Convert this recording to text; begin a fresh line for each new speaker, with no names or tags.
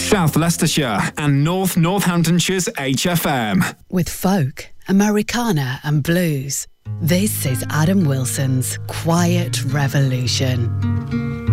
South Leicestershire and North Northamptonshire's HFM.
With folk, Americana and blues, this is Adam Wilson's Quiet Revolution.